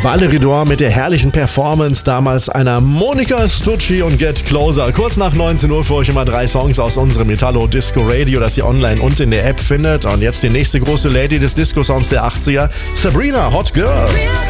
Valerie Dor mit der herrlichen Performance damals einer Monica Stucci und Get Closer. Kurz nach 19 Uhr für euch immer 3 Songs aus unserem Metallo Disco Radio, das ihr online und in der App findet. Und jetzt die nächste große Lady des Disco-Sounds der 80er, Sabrina, Hot Girl.